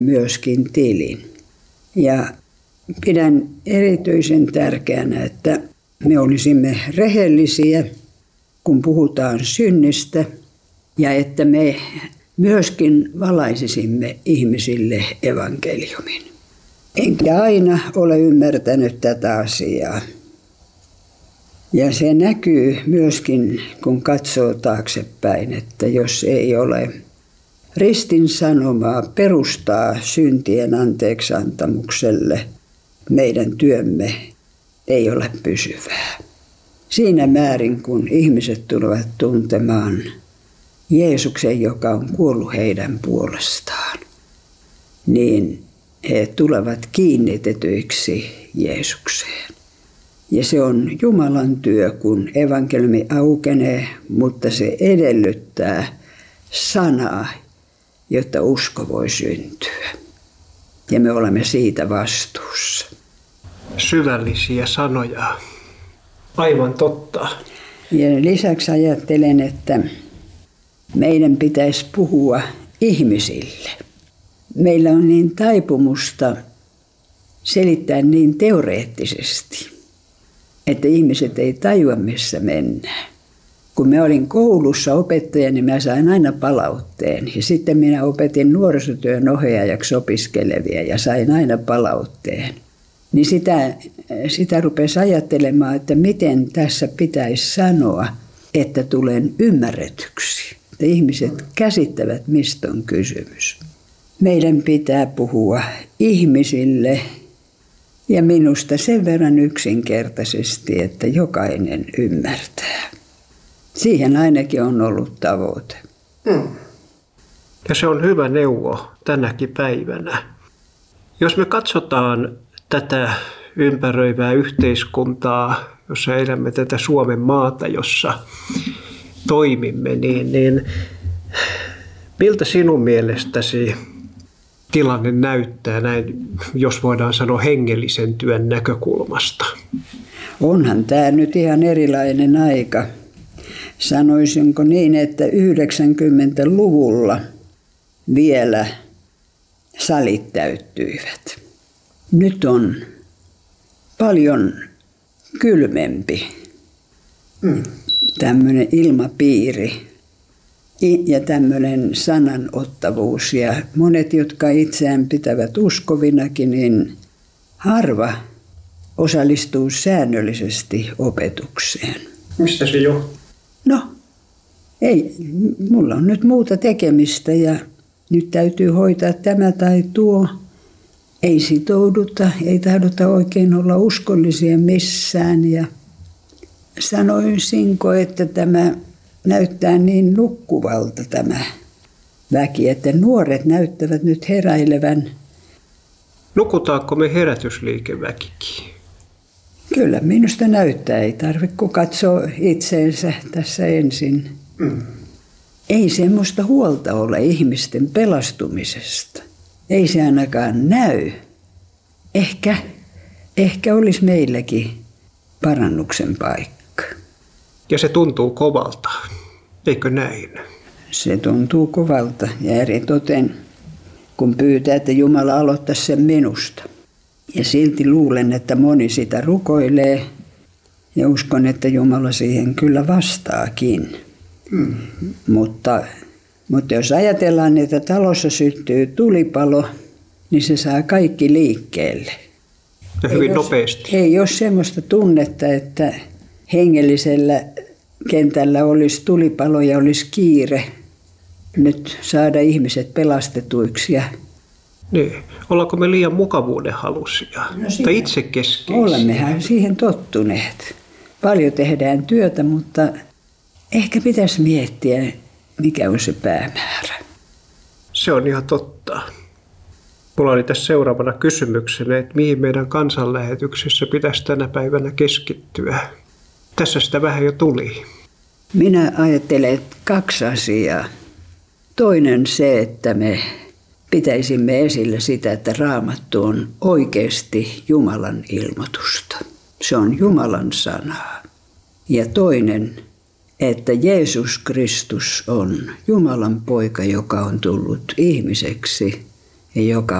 myöskin tilin. Ja pidän erityisen tärkeänä, että me olisimme rehellisiä, kun puhutaan synnistä, ja että me myöskin valaisisimme ihmisille evankeliumin. Enkä aina ole ymmärtänyt tätä asiaa. Ja se näkyy myöskin, kun katsoo taaksepäin, että jos ei ole ristin sanomaa perustaa syntien anteeksiantamukselle, meidän työmme ei ole pysyvää. Siinä määrin, kun ihmiset tulevat tuntemaan Jeesuksen, joka on kuollut heidän puolestaan, niin he tulevat kiinnitetyiksi Jeesukseen. Ja se on Jumalan työ, kun evankeliumi aukenee, mutta se edellyttää sanaa, jotta usko voi syntyä. Ja me olemme siitä vastuussa. Syvällisiä sanoja. Aivan totta. Ja lisäksi ajattelen, että meidän pitäisi puhua ihmisille. Meillä on niin taipumusta selittää niin teoreettisesti, että ihmiset ei tajua, missä mennään. Kun mä olin koulussa opettaja, niin mä sain aina palautteen. Ja sitten minä opetin nuorisotyön ohjaajaksi opiskelevia ja sain aina palautteen. Niin sitä rupesi ajattelemaan, että miten tässä pitäisi sanoa, että tulen ymmärretyksi. Että ihmiset käsittävät, mistä on kysymys. Meidän pitää puhua ihmisille ja minusta sen verran yksinkertaisesti, että jokainen ymmärtää. Siihen ainakin on ollut tavoite. Ja se on hyvä neuvo tänäkin päivänä. Jos me katsotaan tätä ympäröivää yhteiskuntaa, jossa elämme tätä Suomen maata, jossa toimimme, niin miltä sinun mielestäsi tilanne näyttää näin, jos voidaan sanoa hengellisen työn näkökulmasta? Onhan tämä nyt ihan erilainen aika. Sanoisinko niin, että 90-luvulla vielä salit täyttyivät. Nyt on paljon kylmempi tämmöinen ilmapiiri ja tämmöinen sananottavuus. Ja monet, jotka itseään pitävät uskovinakin, niin harva osallistuu säännöllisesti opetukseen. Mistä se johtuu? No, ei. Mulla on nyt muuta tekemistä ja nyt täytyy hoitaa tämä tai tuo. Ei sitouduta, ei tahduta oikein olla uskollisia missään. Ja sanoisinko, että tämä näyttää niin nukkuvalta tämä väki, että nuoret näyttävät nyt heräilevän. Nukutaanko me herätysliikeväkikin? Kyllä, minusta näyttää. Ei tarvitse kun katsoa itseensä tässä ensin. Ei semmoista huolta ole ihmisten pelastumisesta. Ei se ainakaan näy. Ehkä olisi meilläkin parannuksen paikka. Ja se tuntuu kovalta, eikö näin? Se tuntuu kovalta ja eritoten, kun pyytää, että Jumala aloittaisi sen minusta. Ja silti luulen, että moni sitä rukoilee ja uskon, että Jumala siihen kyllä vastaakin. Mutta jos ajatellaan, että talossa syttyy tulipalo, niin se saa kaikki liikkeelle. Ja hyvin nopeasti. Ei ole semmoista tunnetta, että hengellisellä kentällä olisi tulipalo ja olisi kiire nyt saada ihmiset pelastetuiksi. Niin. Ollaanko me liian mukavuuden halusia? Tai itsekeskeisiä? Olemmehan siihen tottuneet. Paljon tehdään työtä, mutta ehkä pitäisi miettiä, mikä on se päämäärä. Se on ihan totta. Mulla oli tässä seuraavana kysymyksenä, että mihin meidän kansanlähetyksessä pitäisi tänä päivänä keskittyä. Tässä sitä vähän jo tuli. Minä ajattelen, että 2 asiaa. Toinen se, että me pitäisimme esillä sitä, että Raamattu on oikeasti Jumalan ilmoitusta. Se on Jumalan sanaa. Ja toinen, että Jeesus Kristus on Jumalan poika, joka on tullut ihmiseksi ja joka